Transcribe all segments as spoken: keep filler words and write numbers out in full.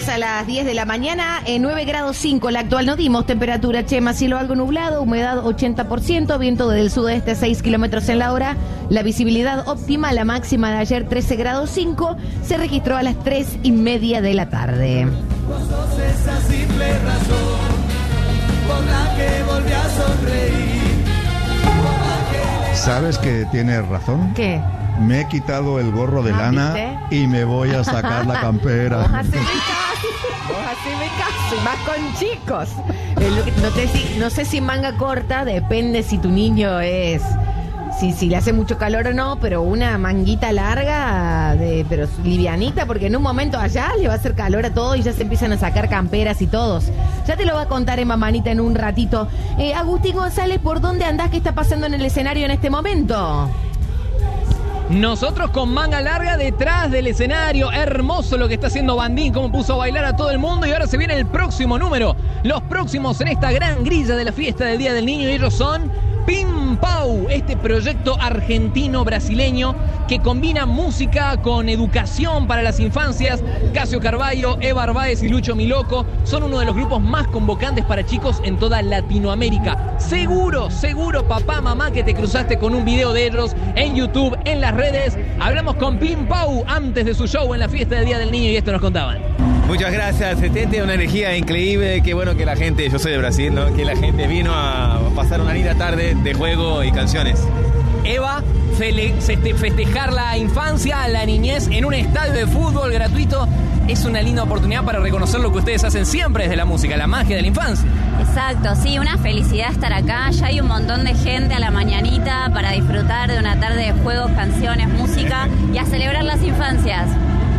Llegamos a las diez de la mañana, en nueve grados cinco la actual. No dimos temperatura, Chema, cielo algo nublado, humedad ochenta por ciento, viento del sudeste seis kilómetros en la hora, la visibilidad óptima, la máxima de ayer trece grados cinco, se registró a las tres y media de la tarde. Vos sos esa simple razón por la que volví a sonreír. ¿Sabes que tienes razón? ¿Qué? Me he quitado el gorro de Ah, lana ¿viste? y me voy a sacar la campera. Vos haceme caso, vos haceme caso, y más con chicos. Eh, lo que- no, te, si- no sé si manga corta, depende si tu niño es... Si, si le hace mucho calor o no, pero una manguita larga, de, pero livianita, porque en un momento allá le va a hacer calor a todo y ya se empiezan a sacar camperas y todos. Ya te lo va a contar Emma Manita en un ratito. Eh, Agustín González, ¿por dónde andás? ¿Qué está pasando en el escenario en este momento? Nosotros con manga larga detrás del escenario. Hermoso lo que está haciendo Bandín, cómo puso a bailar a todo el mundo. Y ahora se viene el próximo número. Los próximos en esta gran grilla de la fiesta del Día del Niño. Y ellos son Pim Pau, este proyecto argentino-brasileño que combina música con educación para las infancias. Casio Carballo, Eva Arbaez y Lucho Miloco son uno de los grupos más convocantes para chicos en toda Latinoamérica. Seguro, seguro, papá, mamá, que te cruzaste con un video de ellos en YouTube, en las redes. Hablamos con Pim Pau antes de su show en la fiesta del Día del Niño y esto nos contaban. Muchas gracias, este tiene una energía increíble, qué bueno que la gente, yo soy de Brasil, ¿no? Que la gente vino a pasar una linda tarde de juego y canciones. Eva, fele- feste- festejar la infancia, la niñez en un estadio de fútbol gratuito es una linda oportunidad para reconocer lo que ustedes hacen siempre desde la música, la magia de la infancia. Exacto, sí, una felicidad estar acá. Ya hay un montón de gente a la mañanita para disfrutar de una tarde de juegos, canciones, música y a celebrar las infancias.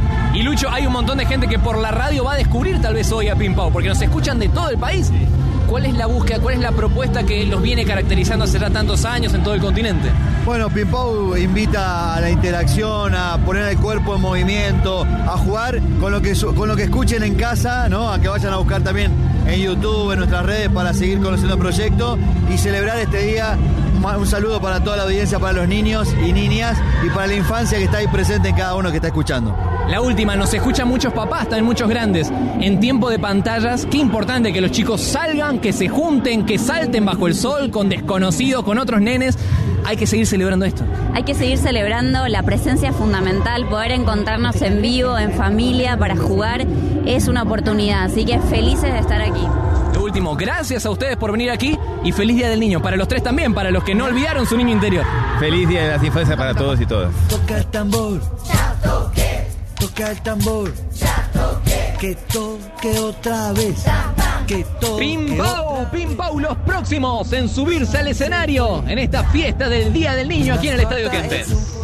Y Lucho, hay un montón de gente que por la radio va a descubrir tal vez hoy a Pim Pau, porque nos escuchan de todo el país. ¿Cuál es la búsqueda, cuál es la propuesta que los viene caracterizando hace ya tantos años en todo el continente? Bueno, Pim Pau invita a la interacción, a poner el cuerpo en movimiento, a jugar con lo que su- con lo que escuchen en casa, ¿no? A que vayan a buscar también en YouTube, en nuestras redes para seguir conociendo el proyecto y celebrar este día. Un saludo para toda la audiencia, para los niños y niñas y para la infancia que está ahí presente en cada uno que está escuchando. La última, nos escuchan muchos papás, también muchos grandes. En tiempo de pantallas, qué importante que los chicos salgan, que se junten, que salten bajo el sol con desconocidos, con otros nenes. Hay que seguir celebrando esto. Hay que seguir celebrando, la presencia es fundamental, poder encontrarnos en vivo, en familia, para jugar, es una oportunidad. Así que felices de estar aquí. Lo último, gracias a ustedes por venir aquí y feliz Día del Niño. Para los tres también, para los que no olvidaron su niño interior. Feliz Día de las Infancias para todos y todas. Toca el tambor, ya toqué. Toca el tambor, ya toqué. Que toque otra vez, que toque. Pim Pau, Pim Pau, los próximos en subirse al escenario en esta fiesta del Día del Niño aquí en el Estadio Kempes.